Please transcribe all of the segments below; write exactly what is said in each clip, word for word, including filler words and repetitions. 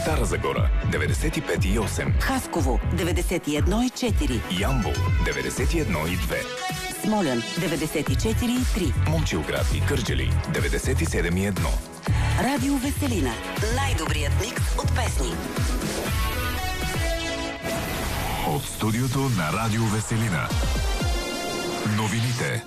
Стара Загора деветдесет и пет и осем, Хасково деветдесет и едно и четири, Ямбол деветдесет и едно и две, Смолян деветдесет и четири и три, Момчилград и Кърджали деветдесет и седем и едно. Радио Веселина. Най-добрият микс от песни. От студиото на Радио Веселина. Новините.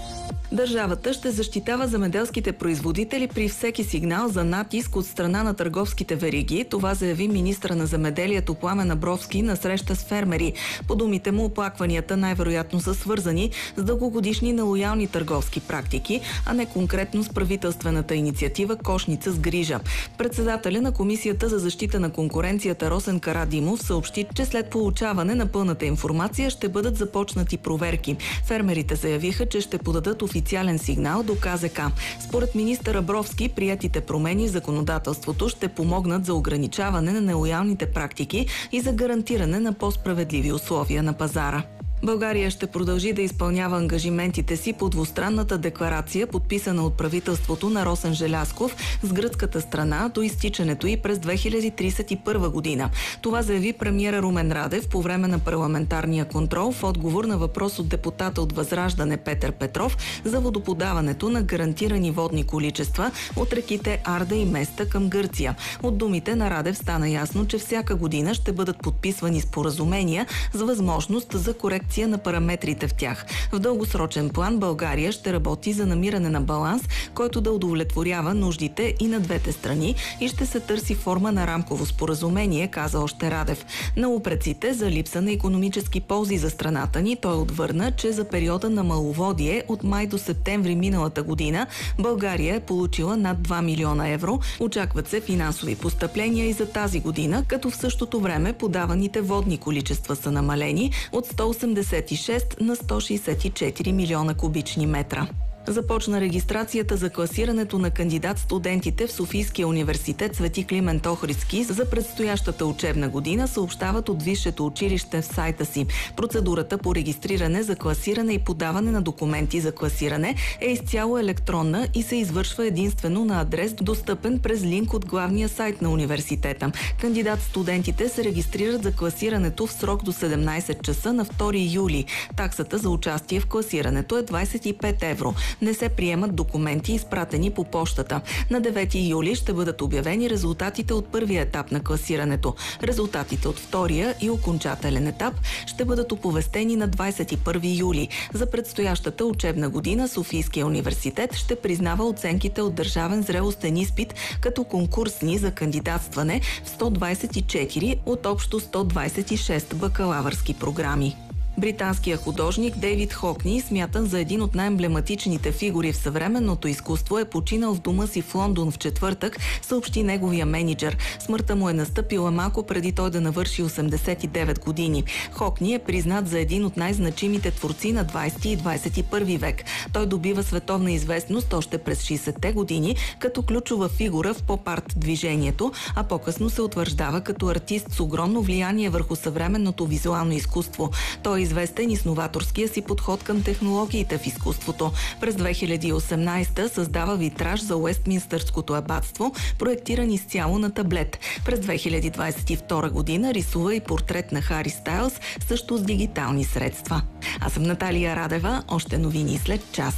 Държавата ще защитава земеделските производители при всеки сигнал за натиск от страна на търговските вериги. Това заяви министъра на земеделието Пламен Абровски на среща с фермери. По думите му, оплакванията най-вероятно са свързани с дългогодишни нелоялни търговски практики, а не конкретно с правителствената инициатива "Кошница с грижа". Председателя на Комисията за защита на конкуренцията Росен Карадимов съобщи, че след получаване на пълната информация ще бъдат започнати проверки. Фермерите заявиха, че ще подадат официален сигнал до К З К. Според министър Абровски, приетите промени в законодателството ще помогнат за ограничаване на нелоялните практики и за гарантиране на по-справедливи условия на пазара. България ще продължи да изпълнява ангажиментите си по двустранната декларация, подписана от правителството на Росен Желязков с гръцката страна до изтичането й през две хиляди тридесет и първа година. Това заяви премиера Румен Радев по време на парламентарния контрол в отговор на въпрос от депутата от Възраждане Петър Петров за водоподаването на гарантирани водни количества от реките Арда и Места към Гърция. От думите на Радев стана ясно, че всяка година ще бъдат подписвани споразумения с възможност за корекция на параметрите в тях. В дългосрочен план България ще работи за намиране на баланс, който да удовлетворява нуждите и на двете страни и ще се търси форма на рамково споразумение, каза още Радев. На упреците за липса на икономически ползи за страната ни той отвърна, че за периода на маловодие от май до септември миналата година България е получила над два милиона евро. Очакват се финансови постъпления и за тази година, като в същото време подаваните водни количества са намалени от сто осемдесет и шест на сто шейсет и четири милиона кубични метра. Започна регистрацията за класирането на кандидат-студентите в Софийския университет Свети Климент Охридски за предстоящата учебна година, съобщават от Висшето училище в сайта си. Процедурата по регистриране за класиране и подаване на документи за класиране е изцяло електронна и се извършва единствено на адрес, достъпен през линк от главния сайт на университета. Кандидат-студентите се регистрират за класирането в срок до седемнайсет часа на втори юли. Таксата за участие в класирането е двайсет и пет евро. Не се приемат документи, изпратени по пощата. На девети юли ще бъдат обявени резултатите от първия етап на класирането. Резултатите от втория и окончателен етап ще бъдат оповестени на двайсет и първи юли. За предстоящата учебна година Софийския университет ще признава оценките от държавен зрелостен изпит като конкурсни за кандидатстване в сто двайсет и четири от общо сто двайсет и шест бакалавърски програми. Британският художник Дейвид Хокни, смятан за един от най-емблематичните фигури в съвременното изкуство, е починал в дома си в Лондон в четвъртък, съобщи неговия мениджър. Смъртта му е настъпила малко преди той да навърши осемдесет и девет години. Хокни е признат за един от най-значимите творци на двайсети и двайсет и първи век. Той добива световна известност още през шейсетте години като ключова фигура в поп-арт движението, а по-късно се утвърждава като артист с огромно влияние върху съвременното визуално изкуство. Той е известен и с новаторския си подход към технологиите в изкуството. През две хиляди и осемнайсета създава витраж за Уестминстърското абатство, проектиран изцяло на таблет. През две хиляди двайсет и втора година рисува и портрет на Хари Стайлс, също с дигитални средства. Аз съм Наталия Радева, още новини след час.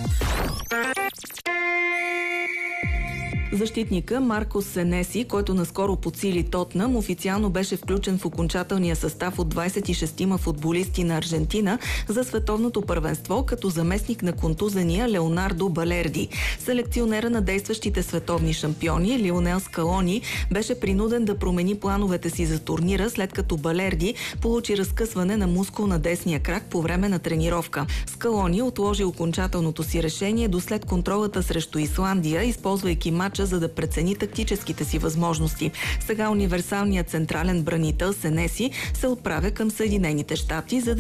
Защитника Маркос Сенеси, който наскоро подсили Тотнъм, официално беше включен в окончателния състав от двайсет и шестима футболисти на Аржентина за световното първенство като заместник на контузения Леонардо Балерди. Селекционера на действащите световни шампиони Лионел Скалони беше принуден да промени плановете си за турнира, след като Балерди получи разкъсване на мускул на десния крак по време на тренировка. Скалони отложи окончателното си решение до след контролата срещу Исландия, използвайки матча за да прецени тактическите си възможности. Сега универсалният централен бранител Сенеси се отправя към Съединените щати, за да